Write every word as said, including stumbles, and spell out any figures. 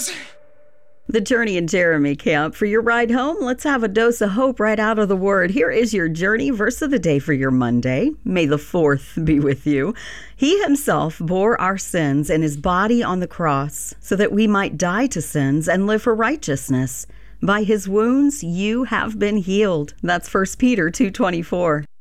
Jesus. The Journey and Jeremy Camp. For your ride home, let's have a dose of hope right out of the Word. Here is your Journey verse of the day for your Monday. May the fourth be with you. He himself bore our sins in his body on the cross so that we might die to sins and live for righteousness. By his wounds you have been healed. That's First Peter two twenty-four.